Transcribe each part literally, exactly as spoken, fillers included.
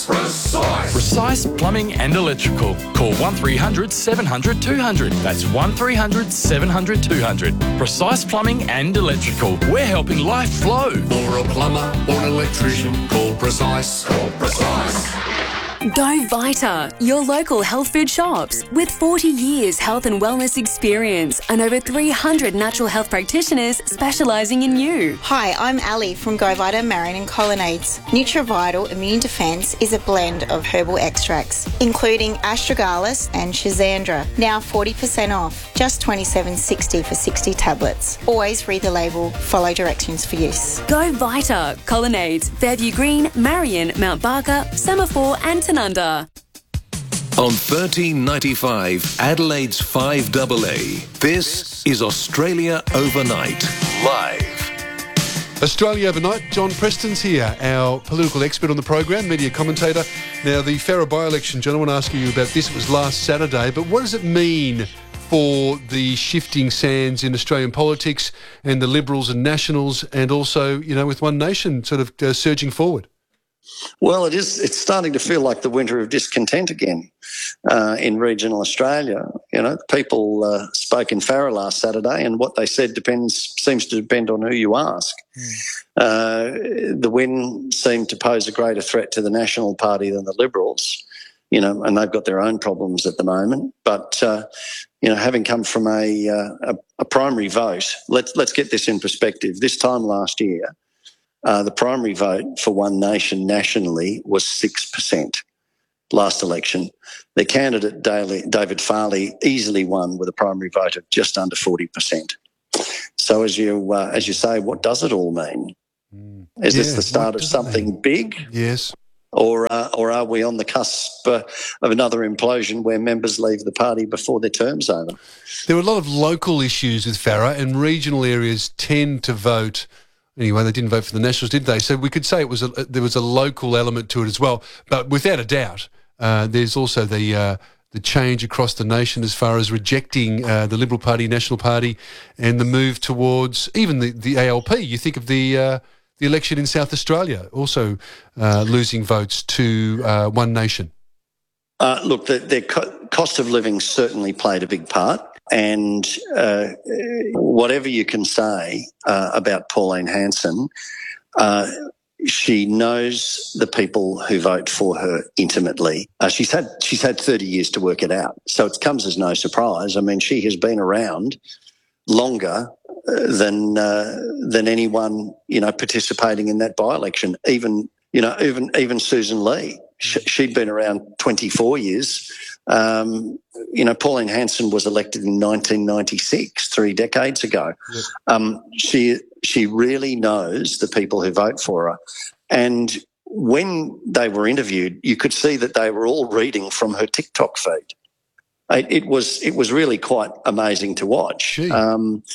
Precise. Precise Plumbing and Electrical. Call one three hundred seven hundred two hundred. That's one three hundred seven hundred two hundred. Precise Plumbing and Electrical. We're helping life flow. For a plumber or an electrician, call Precise. Call Precise. Go Vita, your local health food shops. With forty years health and wellness experience and over three hundred natural health practitioners specialising in you. Hi, I'm Ali from Go Vita Marion and Colonnades. NutriVital Immune Defence is a blend of herbal extracts, including astragalus and schizandra. Now forty percent off, just twenty-seven dollars sixty for sixty tablets. Always read the label, follow directions for use. Go Vita, Colonnades, Fairview Green, Marion, Mount Barker, Semaphore and Tanunda. On thirteen ninety-five, Adelaide's five A A, this is Australia Overnight, live. Australia Overnight, John Preston's here, our political expert on the program, media commentator. Now, the Farrer by-election, John, I want to ask you about this. It was last Saturday, but what does it mean for the shifting sands in Australian politics and the Liberals and Nationals, and also, you know, with One Nation sort of uh, surging forward? Well, it is. It's starting to feel like the winter of discontent again uh, in regional Australia. You know, people uh, spoke in Farrer last Saturday, and what they said depends seems to depend on who you ask. Mm. Uh, the win seemed to pose a greater threat to the National Party than the Liberals. You know, and they've got their own problems at the moment. But uh, you know, having come from a, uh, a a primary vote, let's let's get this in perspective. This time last year, Uh, the primary vote for One Nation nationally was six percent last election. Their candidate, David Farley, easily won with a primary vote of just under forty percent. So as you uh, as you say, what does it all mean? Mm. Is yeah, this the start of something big? Yes. Or, uh, or are we on the cusp uh, of another implosion where members leave the party before their term's over? There were a lot of local issues with Farrer, and regional areas tend to vote. Anyway, they didn't vote for the Nationals, did they? So we could say it was a, there was a local element to it as well. But without a doubt, uh, there's also the uh, the change across the nation as far as rejecting uh, the Liberal Party, National Party, and the move towards even the, the A L P. You think of the uh, the election in South Australia, also uh, losing votes to uh, One Nation. Uh, look, the, the co- cost of living certainly played a big part. And uh, whatever you can say uh, about Pauline Hanson, uh, she knows the people who vote for her intimately. Uh, she's had she's had thirty years to work it out, so it comes as no surprise. I mean, she has been around longer uh, than uh, than anyone, you know, participating in that by-election. Even you know, even even Susan Lee, sh- she'd been around twenty-four years. Um, you know, Pauline Hanson was elected in nineteen ninety-six, three decades ago. Yep. Um, she she really knows the people who vote for her. And when they were interviewed, you could see that they were all reading from her TikTok feed. It, it was it was really quite amazing to watch. Um,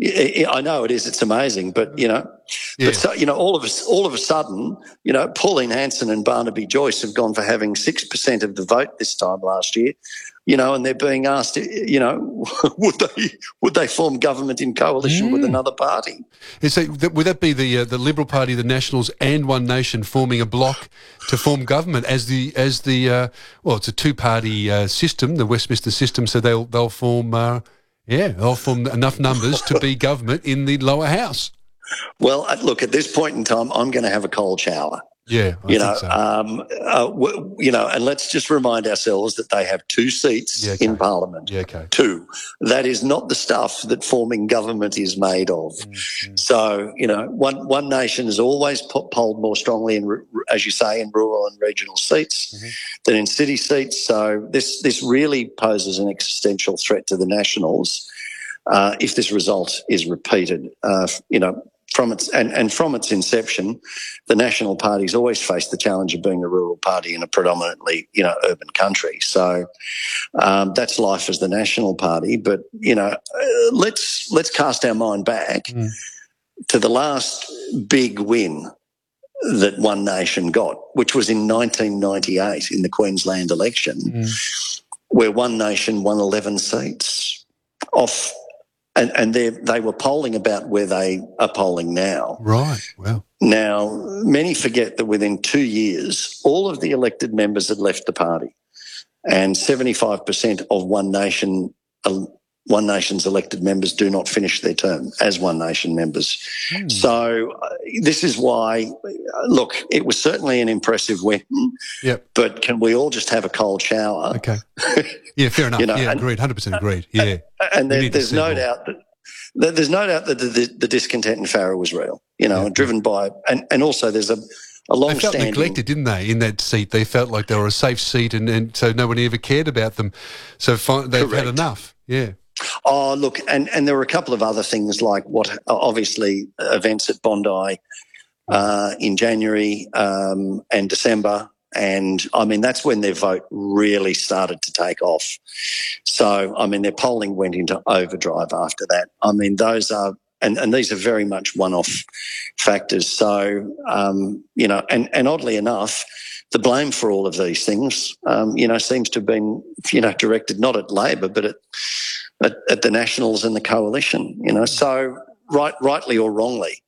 I know it is. It's amazing, but you know, yeah. but so, you know, all of us, all of a sudden, you know, Pauline Hanson and Barnaby Joyce have gone for having six percent of the vote this time last year. You know, and they're being asked, you know, would they would they form government in coalition mm. with another party? So would that be the uh, the Liberal Party, the Nationals, and One Nation forming a bloc to form government as the as the uh, well, it's a two party uh, system, the Westminster system. So they'll they'll form. Uh, Yeah, they'll form enough numbers to be government in the lower house. Well, look, at this point in time, I'm going to have a cold shower. Yeah, I you think know, so. um, uh, w- you know, and let's just remind ourselves that they have two seats yeah, okay. in Parliament. Yeah, okay. Two. That is not the stuff that forming government is made of. Mm-hmm. So, you know, one one nation has always po- polled more strongly, in, as you say, in rural and regional seats mm-hmm. than in city seats. So this this really poses an existential threat to the Nationals uh, if this result is repeated. Uh, you know. From its and, and from its inception, the National Party's always faced the challenge of being a rural party in a predominantly, you know, urban country. So um, that's life as the National Party. But you know, uh, let's let's cast our mind back mm. to the last big win that One Nation got, which was in nineteen ninety-eight in the Queensland election, mm. where One Nation won eleven seats off and, and they they were polling about where they are polling now. Right, wow. Now, many forget that within two years, all of the elected members had left the party, and seventy-five percent of One Nation, uh, One Nation's elected members do not finish their term as One Nation members. Hmm. So uh, this is why, uh, look, it was certainly an impressive win, yep. but can we all just have a cold shower? Okay. Yeah, fair enough. You know, yeah, and, agreed, one hundred percent agreed. Yeah. And, and there, there's no more. doubt that There's no doubt that the, the, the discontent in Farrer was real, you know, yeah. and driven by, and, and also there's a, a long They felt standing, neglected, didn't they, in that seat? They felt like they were a safe seat, and, and so nobody ever cared about them. So fine, they've Correct. had enough, yeah. Oh, look, and, and there were a couple of other things like what, obviously, events at Bondi uh, in January um, and December. And, I mean, that's when their vote really started to take off. So, I mean, their polling went into overdrive after that. I mean, those are, and, and these are very much one-off factors. So, um, you know, and, and oddly enough, the blame for all of these things, um, you know, seems to have been, you know, directed not at Labor but at, at, at the Nationals and the Coalition, you know. So, right, rightly or wrongly,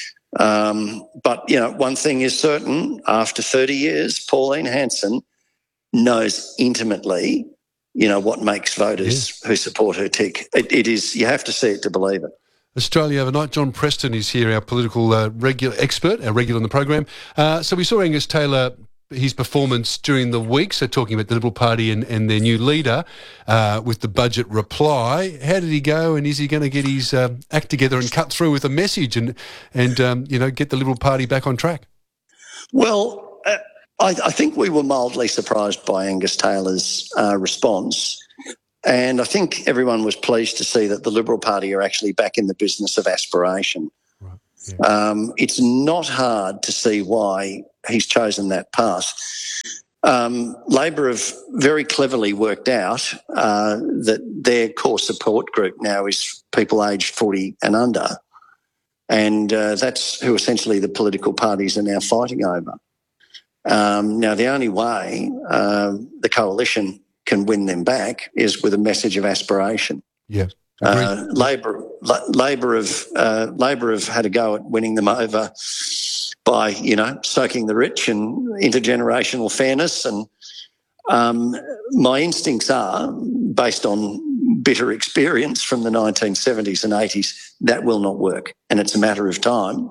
Um, but, you know, one thing is certain, after thirty years, Pauline Hanson knows intimately, you know, what makes voters yes. who support her tick. It, it is, you have to see it to believe it. Australia Overnight, John Preston is here, our political uh, regular expert, our regular in the program. Uh, so we saw Angus Taylor, his performance during the week, so talking about the Liberal Party and, and their new leader uh, with the budget reply. How did he go, and is he going to get his uh, act together and cut through with a message and, and um, you know, get the Liberal Party back on track? Well, uh, I, I think we were mildly surprised by Angus Taylor's uh, response, and I think everyone was pleased to see that the Liberal Party are actually back in the business of aspiration. Right. Yeah. Um, it's not hard to see why he's chosen that path. Um, Labor have very cleverly worked out uh, that their core support group now is people aged forty and under, and uh, that's who essentially the political parties are now fighting over. Um, now, the only way uh, the Coalition can win them back is with a message of aspiration. Yeah. Uh, Labor, Labor have uh, Labor have had a go at winning them over by, you know, soaking the rich and intergenerational fairness. And um, my instincts are, based on bitter experience from the nineteen seventies and eighties, that will not work, and it's a matter of time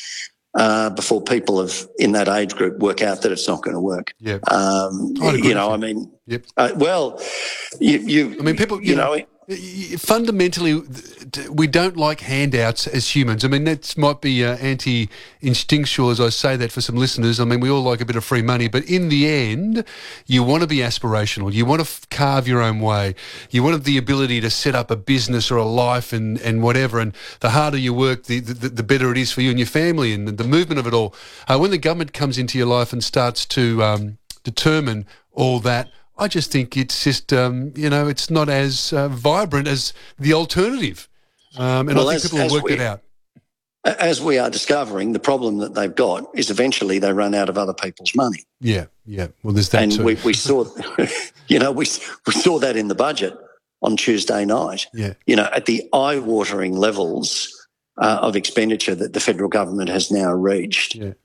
uh, before people of in that age group work out that it's not going to work. Yeah. Um, you know, I mean, yep. uh, well, you, you, I mean, people, you, you know. know Fundamentally, we don't like handouts as humans. I mean, that might be uh, anti-instinctual as I say that for some listeners. I mean, we all like a bit of free money, but in the end, you want to be aspirational. You want to f- carve your own way. You want the ability to set up a business or a life and, and whatever, and the harder you work, the, the, the better it is for you and your family and the, the movement of it all. Uh, when the government comes into your life and starts to um, determine all that, I just think it's just, um, you know, it's not as uh, vibrant as the alternative. Um, and well, I think as, people will work we, it out. As we are discovering, the problem that they've got is eventually they run out of other people's money. Yeah, yeah. Well, there's that and too. And we, we saw, you know, we, we saw that in the budget on Tuesday night. Yeah. You know, at the eye-watering levels uh, of expenditure that the federal government has now reached. Yeah.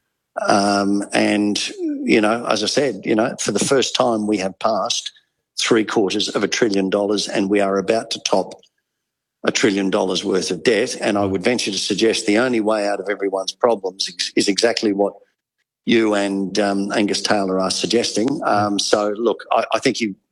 Um, and, you know, as I said, you know, for the first time we have passed three quarters of a trillion dollars and we are about to top a trillion dollars worth of debt. And I would venture to suggest the only way out of everyone's problems is, is exactly what you and um, Angus Taylor are suggesting. Um, so, look, I, I think he,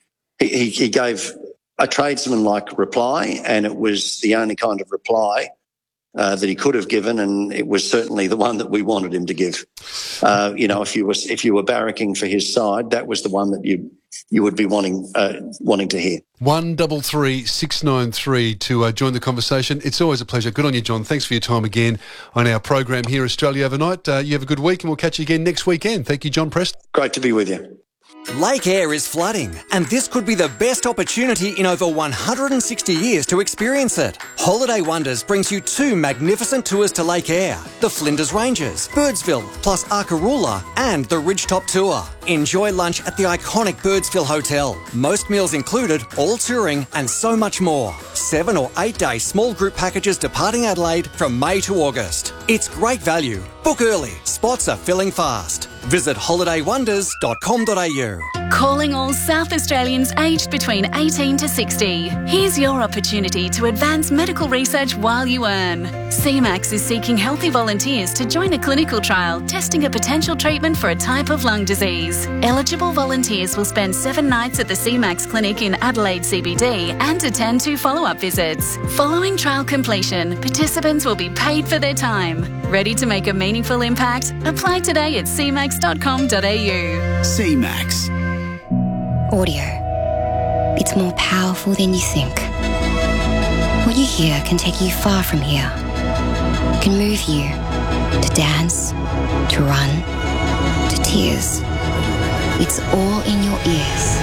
he, he gave a tradesman-like reply, and it was the only kind of reply Uh, that he could have given, and it was certainly the one that we wanted him to give. Uh, you know, if you was if you were barracking for his side, that was the one that you you would be wanting uh, wanting to hear. One double three six nine three to uh, join the conversation. It's always a pleasure. Good on you, John. Thanks for your time again on our program here, Australia Overnight. Uh, you have a good week, and we'll catch you again next weekend. Thank you, John Preston. Great to be with you. Lake Eyre is flooding, and this could be the best opportunity in over one hundred sixty years to experience it. Holiday Wonders brings you two magnificent tours to Lake Eyre, the Flinders Ranges, Birdsville, plus Arkaroola, and the Ridgetop Tour. Enjoy lunch at the iconic Birdsville Hotel. Most meals included, all touring, and so much more. seven or eight day small group packages departing Adelaide from May to August. It's great value. Book early. Spots are filling fast. Visit holiday wonders dot com dot a u. Calling all South Australians aged between eighteen to sixty. Here's your opportunity to advance medical research while you earn. C MAX is seeking healthy volunteers to join a clinical trial testing a potential treatment for a type of lung disease. Eligible volunteers will spend seven nights at the C MAX clinic in Adelaide C B D and attend two follow-up visits. Following trial completion, participants will be paid for their time. Ready to make a meaningful impact? Apply today at c max dot com dot a u. C MAX. Audio. It's more powerful than you think. What you hear can take you far from here. Can move you to dance, to run, to tears. It's all in your ears.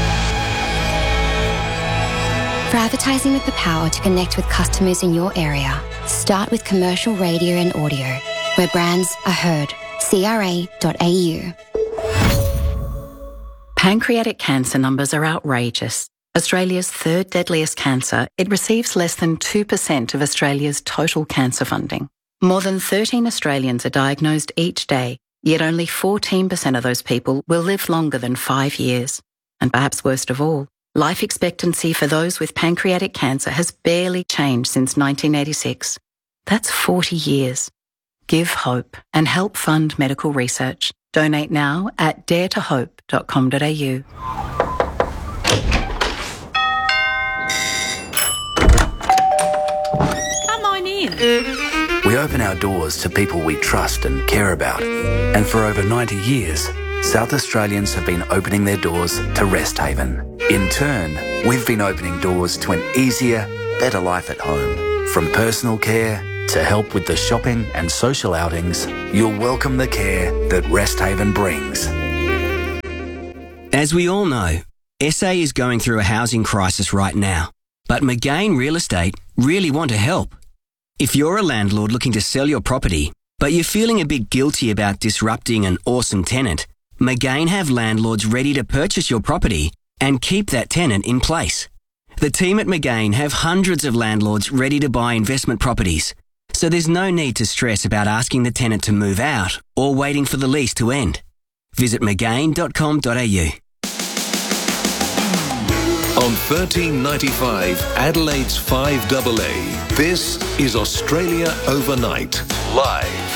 For advertising with the power to connect with customers in your area, start with commercial radio and audio, where brands are heard. c r a dot a u. Pancreatic cancer numbers are outrageous. Australia's third deadliest cancer, it receives less than two percent of Australia's total cancer funding. More than thirteen Australians are diagnosed each day, yet only fourteen percent of those people will live longer than five years. And perhaps worst of all, life expectancy for those with pancreatic cancer has barely changed since nineteen eighty-six. That's forty years. Give hope and help fund medical research. Donate now at dare to hope dot com dot a u. Come on in. We open our doors to people we trust and care about. And for over ninety years, South Australians have been opening their doors to Rest Haven. In turn, we've been opening doors to an easier, better life at home. From personal care to help with the shopping and social outings, you'll welcome the care that Rest Haven brings. As we all know, S A is going through a housing crisis right now, but McGain Real Estate really want to help. If you're a landlord looking to sell your property, but you're feeling a bit guilty about disrupting an awesome tenant, McGain have landlords ready to purchase your property and keep that tenant in place. The team at McGain have hundreds of landlords ready to buy investment properties, so there's no need to stress about asking the tenant to move out or waiting for the lease to end. Visit mcgain dot com dot a u. On thirteen ninety-five, Adelaide's five A A, this is Australia Overnight, live.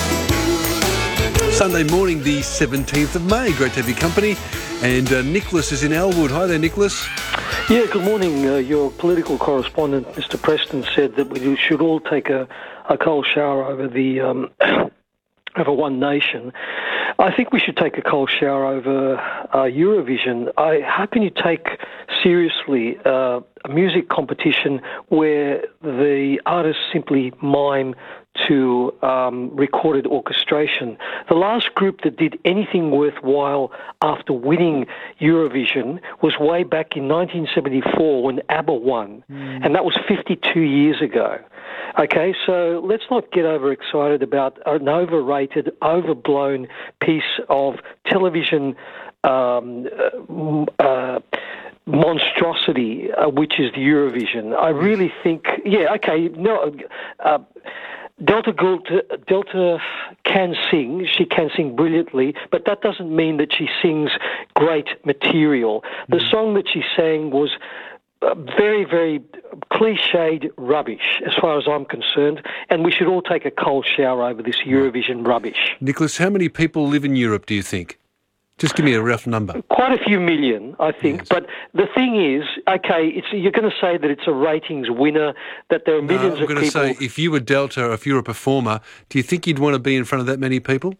Sunday morning, the seventeenth of May. Great to have your company. And uh, Nicholas is in Elwood. Hi there, Nicholas. Yeah, good morning. Uh, your political correspondent, Mister Preston, said that we should all take a, a cold shower over the um, over One Nation. I think we should take a cold shower over uh, Eurovision. I, how can you take seriously uh, a music competition where the artists simply mime to um, recorded orchestration? The last group that did anything worthwhile after winning Eurovision was way back in nineteen seventy-four when ABBA won, mm. and that was fifty-two years ago. Okay, so let's not get overexcited about an overrated, overblown piece of television um, uh, monstrosity, uh, which is the Eurovision. I really think, yeah, okay, no, uh, Delta Delta, Delta can sing, she can sing brilliantly, but that doesn't mean that she sings great material. The mm. song that she sang was Uh, very, very cliched rubbish, as far as I'm concerned, and we should all take a cold shower over this Eurovision rubbish. Nicholas, how many people live in Europe, do you think? Just give me a rough number. Quite a few million, I think. Yes. But the thing is, okay, it's, you're going to say that it's a ratings winner, that there are millions no, I'm of going people... to say, if you were Delta, or if you're a performer, do you think you'd want to be in front of that many people?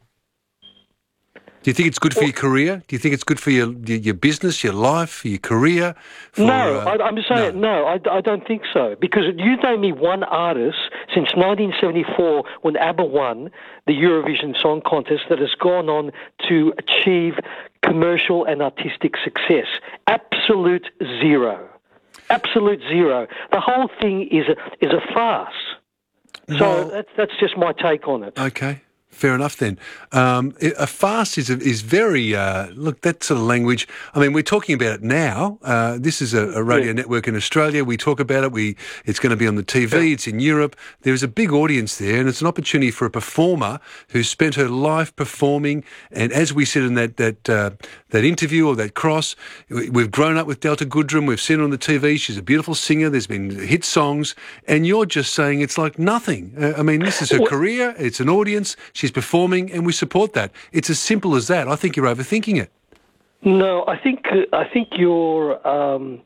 Do you think it's good for your career? Do you think it's good for your your, your business, your life, your career? For, no, uh, I, I'm saying no. no I, I don't think so. Because you name me one artist since nineteen seventy-four, when ABBA won the Eurovision Song Contest, that has gone on to achieve commercial and artistic success. Absolute zero. Absolute zero. The whole thing is a is a farce. So well, that's that's just my take on it. Okay. Fair enough then. Um, a fast is is very, uh, look, that sort of language, I mean, we're talking about it now. Uh, this is a, a radio yeah. network in Australia. We talk about it. We It's going to be on the T V. Yeah. It's in Europe. There's a big audience there, and it's an opportunity for a performer who spent her life performing. And as we said in that that uh, that interview or that cross, we've grown up with Delta Goodrem. We've seen her on the T V. She's a beautiful singer. There's been hit songs. And you're just saying it's like nothing. Uh, I mean, this is her career. It's an audience. She's performing, and we support that. It's as simple as that. I think you're overthinking it. No, I think uh, I think you're um,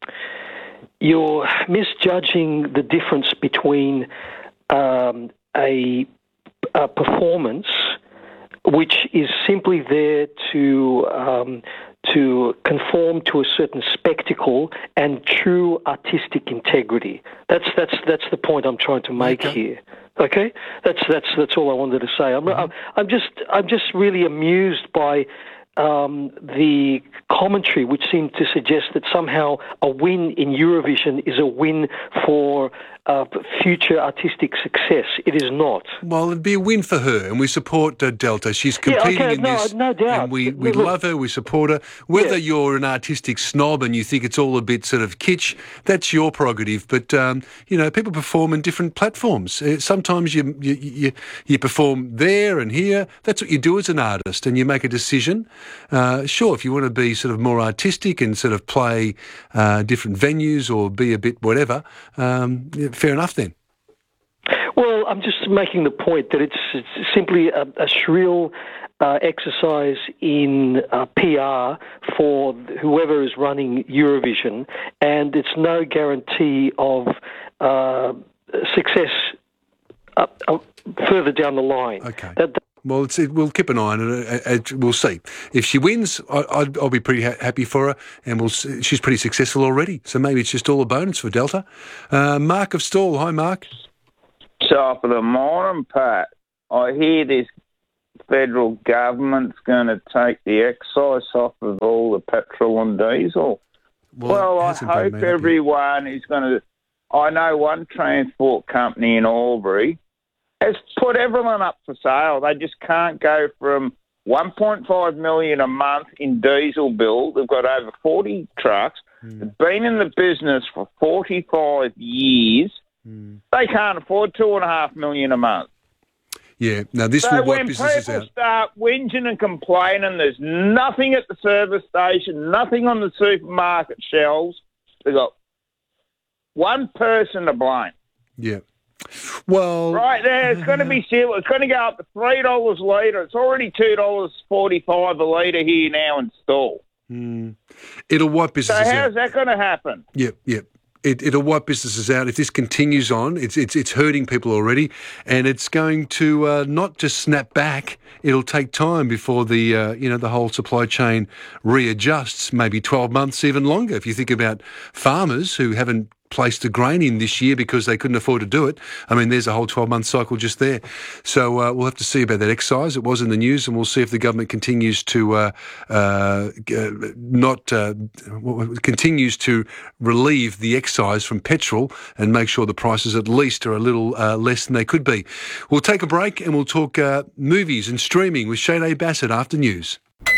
you're misjudging the difference between um, a, a performance, which is simply there to um, to conform to a certain spectacle, and true artistic integrity. That's that's that's the point I'm trying to make okay. here. Okay, that's that's that's all I wanted to say. I'm I'm, I'm just I'm just really amused by um, the commentary, which seemed to suggest that somehow a win in Eurovision is a win for uh, future artistic success. It is not. Well, it'd be a win for her, and we support uh, Delta. She's competing yeah, okay, in no, this, no doubt. and we, we Look, love her, we support her. Whether yeah. you're an artistic snob and you think it's all a bit sort of kitsch, that's your prerogative. But, um, you know, people perform in different platforms. Uh, sometimes you, you, you, you perform there and here. That's what you do as an artist, and you make a decision. Uh, sure, if you want to be sort of more artistic and sort of play uh, different venues or be a bit whatever, um, yeah, fair enough then. Well, I'm just making the point that it's, it's simply a, a shrill uh, exercise in uh, P R for whoever is running Eurovision, and it's no guarantee of uh, success up, up further down the line. Okay. That, that Well, it's, it, we'll keep an eye on it. Uh, uh, we'll see. If she wins, I, I'd, I'll be pretty ha- happy for her, and we'll see. She's pretty successful already. So maybe it's just all a bonus for Delta. Uh, Mark of Stawell. Hi, Mark. Top of the morning, Pat. I hear this federal government's going to take the excise off of all the petrol and diesel. Well, well I hope everyone is going to... I know one transport company in Albury has put everyone up for sale. They just can't go from one point five million dollars a month in diesel bill. They've got over forty trucks. Mm. They've been in the business for forty-five years. Mm. They can't afford two and a half million a month. Yeah, now this so will wipe when businesses people out. start whinging and complaining, there's nothing at the service station, nothing on the supermarket shelves. They've got one person to blame. Yeah. Well, right there, it's going to be still. It's going to go up to three dollars a litre. It's already two dollars forty-five a litre here now in Stawell. Mm. It'll wipe businesses out. out. So how's that going to happen? Yep, yep. It, it'll wipe businesses out. If this continues on, it's it's it's hurting people already, and it's going to uh, not just snap back. It'll take time before the uh, you know the whole supply chain readjusts. Maybe twelve months, even longer. If you think about farmers who haven't placed the grain in this year because they couldn't afford to do it. I mean, there's a whole twelve-month cycle just there. So uh, we'll have to see about that excise. It was in the news, and we'll see if the government continues to uh, uh, not uh, continues to relieve the excise from petrol and make sure the prices at least are a little uh, less than they could be. We'll take a break and we'll talk uh, movies and streaming with Shade Bassett after news.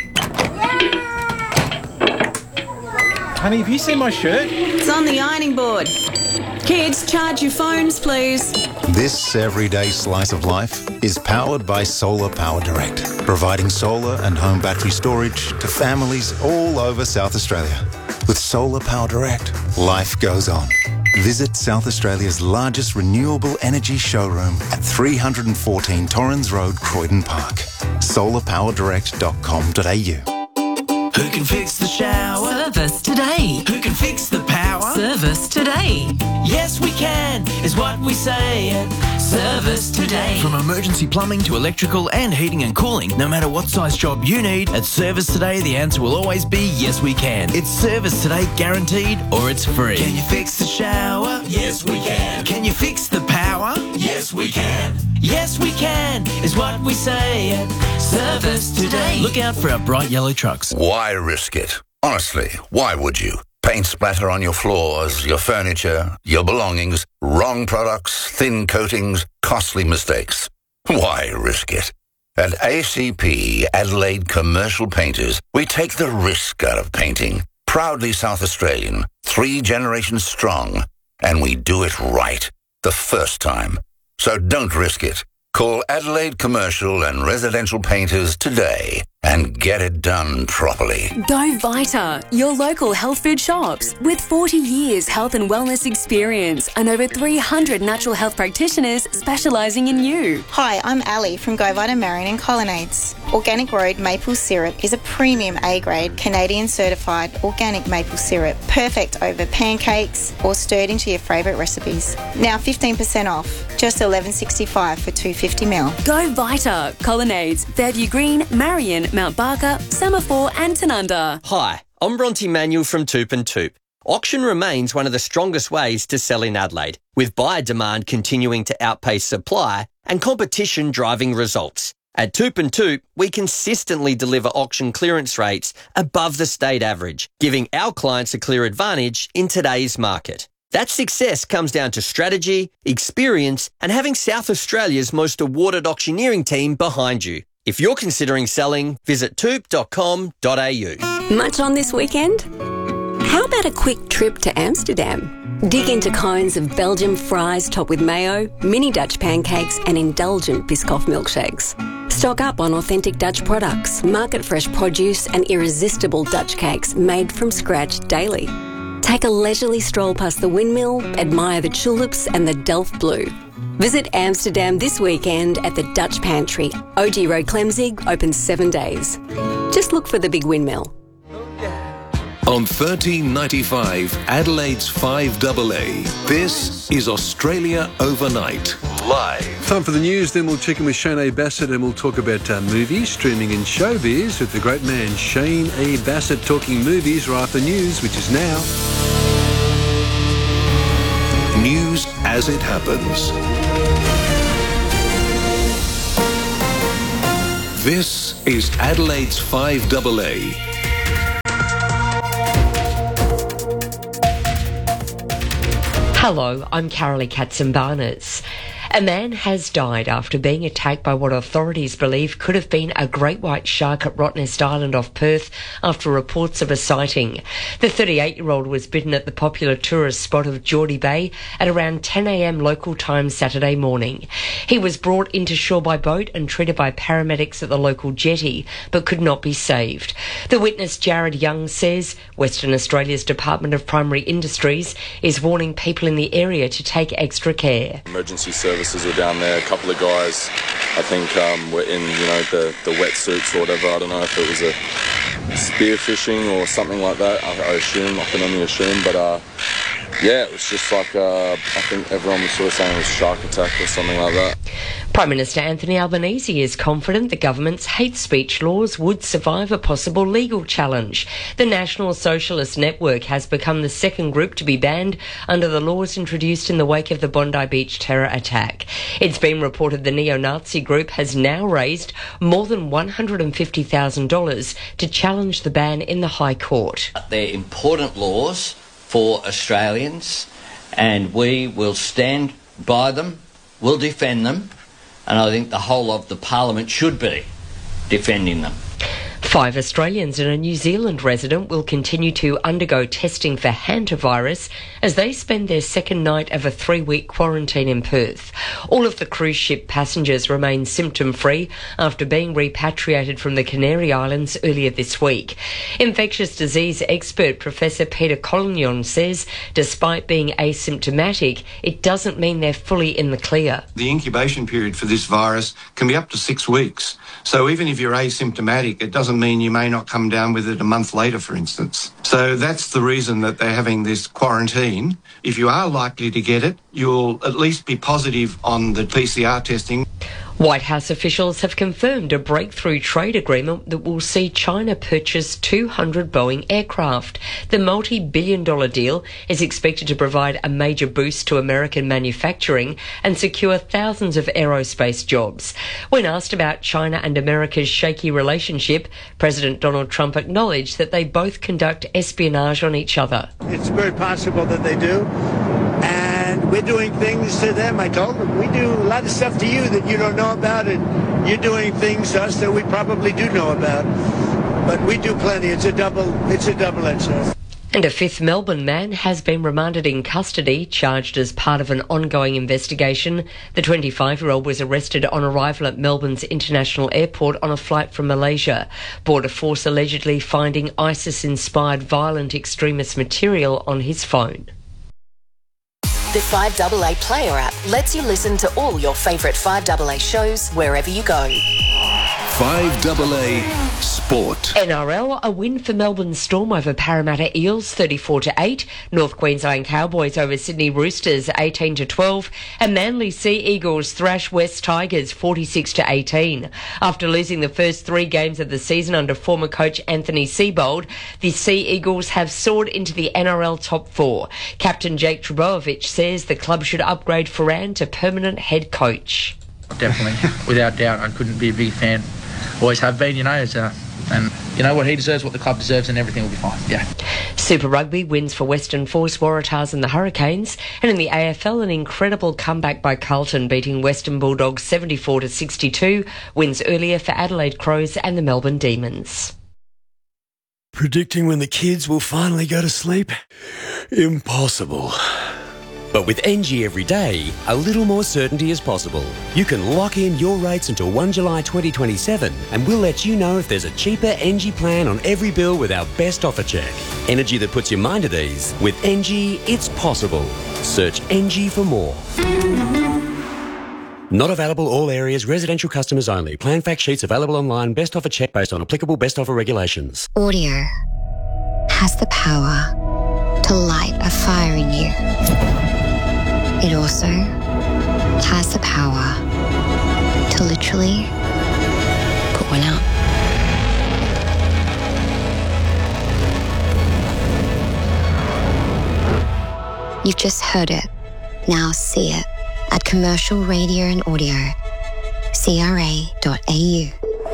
Honey, have you seen my shirt? It's on the ironing board. Kids, charge your phones, please. This everyday slice of life is powered by Solar Power Direct, providing solar and home battery storage to families all over South Australia. With Solar Power Direct, life goes on. Visit South Australia's largest renewable energy showroom at three fourteen Torrens Road, Croydon Park. solar power direct dot com dot a u. Who can fix the shower? Service today. Who can fix the power? Service today. Yes, we can, is what we say at Service Today. From emergency plumbing to electrical and heating and cooling, no matter what size job you need, at Service Today, the answer will always be yes, we can. It's Service Today guaranteed, or it's free. Can you fix the shower? Yes, we can. Can you fix the power? Yes, we can. Yes, we can, is what we say at Service Today. Look out for our bright yellow trucks. Why risk it? Honestly, why would you? Paint splatter on your floors, your furniture, your belongings, wrong products, thin coatings, costly mistakes. Why risk it? At A C P, Adelaide Commercial Painters, we take the risk out of painting. Proudly South Australian, three generations strong, and we do it right the first time. So don't risk it. Call Adelaide Commercial and Residential Painters today and get it done properly. Go Vita, your local health food shops. With forty years health and wellness experience and over three hundred natural health practitioners specialising in you. Hi, I'm Ali from Go Vita Marion and Colonnades. Organic Road Maple Syrup is a premium A-grade Canadian certified organic maple syrup, perfect over pancakes or stirred into your favourite recipes. Now fifteen percent off, just eleven sixty-five for two hundred fifty milliliters. Go Vita, Colonnades, Fairview Green, Marion, Mount Barker, Semaphore and Tanunda. Hi, I'm Bronte Manuel from Toop and Toop. Auction remains one of the strongest ways to sell in Adelaide, with buyer demand continuing to outpace supply and competition driving results. At Toop and Toop, we consistently deliver auction clearance rates above the state average, giving our clients a clear advantage in today's market. That success comes down to strategy, experience, and having South Australia's most awarded auctioneering team behind you. If you're considering selling, visit toop dot com dot a u. Much on this weekend? How about a quick trip to Amsterdam? Dig into cones of Belgian fries topped with mayo, mini Dutch pancakes and indulgent Biscoff milkshakes. Stock up on authentic Dutch products, market-fresh produce and irresistible Dutch cakes made from scratch daily. Take a leisurely stroll past the windmill, admire the tulips and the Delft Blue. Visit Amsterdam this weekend at the Dutch Pantry. O G Road Clemzig, open seven days. Just look for the big windmill. On thirteen ninety-five, Adelaide's five A A, this is Australia Overnight, live. Time for the news, then we'll check in with Shane A. Bassett and we'll talk about uh, movies, streaming and showbiz with the great man Shane A. Bassett talking movies right after news, which is now. News as it happens. This is Adelaide's five A A. Hello, I'm Carolee Katzenbarners. A man has died after being attacked by what authorities believe could have been a great white shark at Rottnest Island off Perth after reports of a sighting. The thirty-eight-year-old was bitten at the popular tourist spot of Geordie Bay at around ten a m local time Saturday morning. He was brought into shore by boat and treated by paramedics at the local jetty, but could not be saved. The witness, Jared Young, says Western Australia's Department of Primary Industries is warning people in the area to take extra care. Emergency services were down there. A couple of guys, I think, um, were in, you know, the, the wetsuits or whatever. I don't know if it was a spearfishing or something like that. I, I assume, I can only assume, but uh, yeah, it was just like, uh, I think everyone was sort of saying it was shark attack or something like that. Prime Minister Anthony Albanese is confident the government's hate speech laws would survive a possible legal challenge. The National Socialist Network has become the second group to be banned under the laws introduced in the wake of the Bondi Beach terror attack. It's been reported the neo-Nazi group has now raised more than one hundred fifty thousand dollars to challenge the ban in the High Court. They're important laws for Australians, and we will stand by them, we'll defend them, and I think the whole of the Parliament should be defending them. Five Australians and a New Zealand resident will continue to undergo testing for hantavirus as they spend their second night of a three-week quarantine in Perth. All of the cruise ship passengers remain symptom-free after being repatriated from the Canary Islands earlier this week. Infectious disease expert Professor Peter Collignon says despite being asymptomatic, it doesn't mean they're fully in the clear. The incubation period for this virus can be up to six weeks. So even if you're asymptomatic, it doesn't mean you may not come down with it a month later, for instance. So that's the reason that they're having this quarantine. If you are likely to get it, you'll at least be positive on the P C R testing. White House officials have confirmed a breakthrough trade agreement that will see China purchase two hundred Boeing aircraft. The multi-billion dollar deal is expected to provide a major boost to American manufacturing and secure thousands of aerospace jobs. When asked about China and America's shaky relationship, President Donald Trump acknowledged that they both conduct espionage on each other. It's very possible that they do. And we're doing things to them. I told them, we do a lot of stuff to you that you don't know about, and you're doing things to us that we probably do know about. But we do plenty. It's a double, it's a double-edged sword. And a fifth Melbourne man has been remanded in custody, charged as part of an ongoing investigation. The twenty-five-year-old was arrested on arrival at Melbourne's International Airport on a flight from Malaysia. Border Force allegedly finding ISIS-inspired violent extremist material on his phone. The five A A Player app lets you listen to all your favourite five A A shows wherever you go. five A A Sport. N R L, a win for Melbourne Storm over Parramatta Eels thirty-four to eight, North Queensland Cowboys over Sydney Roosters eighteen to twelve, and Manly Sea Eagles thrash West Tigers forty-six to eighteen. After losing the first three games of the season under former coach Anthony Seibold, the Sea Eagles have soared into the N R L top four. Captain Jake Trbojevic says the club should upgrade Ferran to permanent head coach. Definitely, without doubt, I couldn't be a big fan. Always have been, you know, as a, and you know what he deserves, what the club deserves, and everything will be fine. Yeah. Super Rugby wins for Western Force, Waratahs and the Hurricanes, and in the A F L, an incredible comeback by Carlton beating Western Bulldogs seventy-four to sixty-two. Wins earlier for Adelaide Crows and the Melbourne Demons. Predicting when the kids will finally go to sleep? Impossible. But with N G Everyday, a little more certainty is possible. You can lock in your rates until the first of July twenty twenty-seven, and we'll let you know if there's a cheaper N G plan on every bill with our best offer check. Energy that puts your mind at ease. With N G, it's possible. Search N G for more. Not available all areas, residential customers only. Plan fact sheets available online. Best offer check based on applicable best offer regulations. Audio has the power to light a fire in you. It also has the power to literally put one out. You've just heard it. Now see it at Commercial Radio and Audio, C R A dot A U.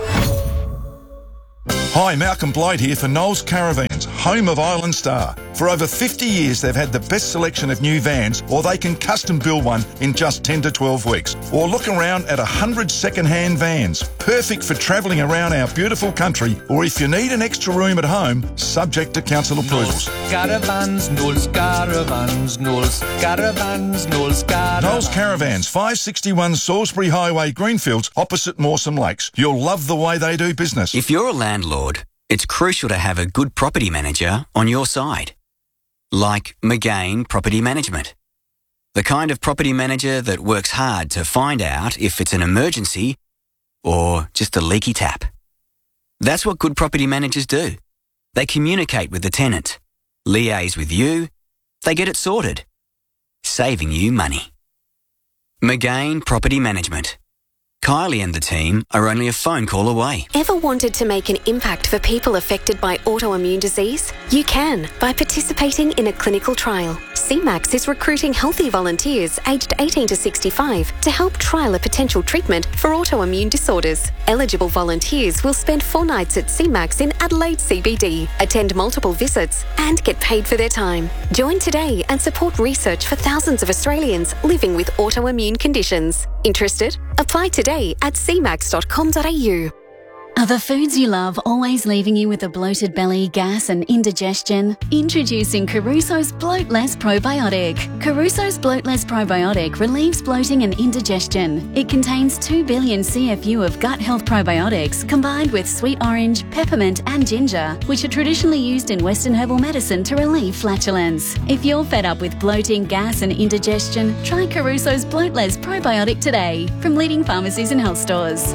Hi, Malcolm Blight here for Knowles Caravans, home of Island Star. For over fifty years, they've had the best selection of new vans, or they can custom build one in just ten to twelve weeks. Or look around at one hundred second-hand vans, perfect for travelling around our beautiful country, or if you need an extra room at home, subject to council approvals. Caravans, Knowles Caravans, Knowles Caravans, Knowles Caravans. Knowles Caravans, five sixty-one Salisbury Highway, Greenfields, opposite Mawson Lakes. You'll love the way they do business. If you're a landlord, it's crucial to have a good property manager on your side. Like McGain Property Management. The kind of property manager that works hard to find out if it's an emergency or just a leaky tap. That's what good property managers do. They communicate with the tenant, liaise with you, they get it sorted, saving you money. McGain Property Management. Kylie and the team are only a phone call away. Ever wanted to make an impact for people affected by autoimmune disease? You can by participating in a clinical trial. C MAX is recruiting healthy volunteers aged eighteen to sixty-five to help trial a potential treatment for autoimmune disorders. Eligible volunteers will spend four nights at C MAX in Adelaide C B D, attend multiple visits and get paid for their time. Join today and support research for thousands of Australians living with autoimmune conditions. Interested? Apply today at c max dot com dot a u. Are the foods you love always leaving you with a bloated belly, gas and indigestion? Introducing Caruso's Bloatless Probiotic. Caruso's Bloatless Probiotic relieves bloating and indigestion. It contains two billion C F U of gut health probiotics combined with sweet orange, peppermint and ginger, which are traditionally used in Western herbal medicine to relieve flatulence. If you're fed up with bloating, gas and indigestion, try Caruso's Bloatless Probiotic today from leading pharmacies and health stores.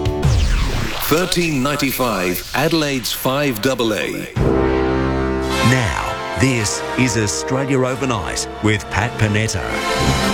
thirteen ninety-five Adelaide's five A A. Now, this is Australia Overnight with Pat Panetta.